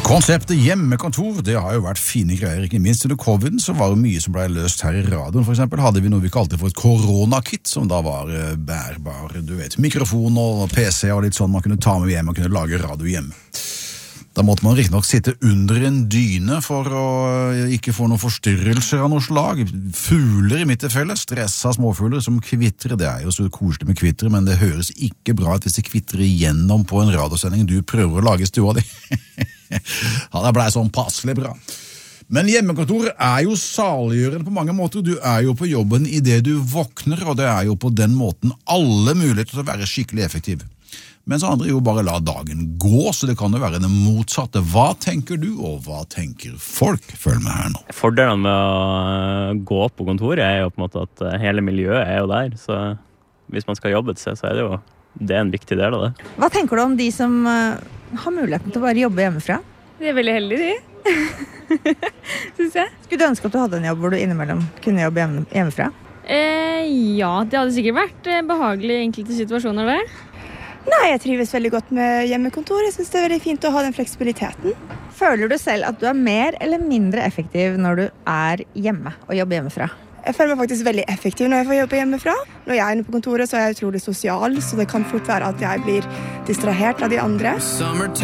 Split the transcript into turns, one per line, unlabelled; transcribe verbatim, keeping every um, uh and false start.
Konseptet hjemmekontor, det har jo vært fine greier, ikke minst under covid, så var det mye som ble løst her i radioen. For eksempel hadde vi noe vi kalte for et koronakit, som da var bærbar, du vet, mikrofon og P C og litt sånn man kunne ta med hjem og kunne lage radio hjemme. Da måtte man riktig nok sitte under en dyne for å ikke få noen forstyrrelser av noe slag. Fugler i mitt tilfelle, stressa småfugler som kvittrer, det er jo så koselig med kvitter, men det høres ikke bra ut hvis det kvittrer igjennom på en radiosending du prøver å lage i stua di. Ja, det ble sånn passelig bra. Men hjemmekontor er jo saliggjørende på mange måter. Du er jo på jobben i det du våkner, og det er jo på den måten alle muligheter til å være skikkelig effektiv. Mens andre jo bare la dagen gå, så det kan jo være det motsatte. Hva tenker du, og hva tenker folk? Følg med her nå.
Fordelen med å gå på kontoret er jo på en måte at hele miljøet er jo der, så hvis man skal jobbe til seg, så er det jo det er en viktig del av det.
Hva tenker du om de som uh, har muligheten til å bare jobbe hjemmefra?
De er veldig heldige, de. Synes jeg.
Skulle du ønske at du hadde en jobb hvor du innimellom kunne jobbe hjemme, hjemmefra?
Eh, ja, det hadde sikkert vært behagelig i enkelte situasjoner det.
Nei, jeg trives veldig godt med hjemmekontor. Jeg synes det er veldig fint å ha den fleksibiliteten.
Føler du selv at du er mer eller mindre effektiv når du er hjemme og jobber hjemmefra?
Jeg føler meg faktisk veldig effektiv når jeg får jobbe hjemmefra. Når jeg er inne på kontoret så er jeg utrolig sosial, så det kan fort være at jeg blir distrahert av de andre.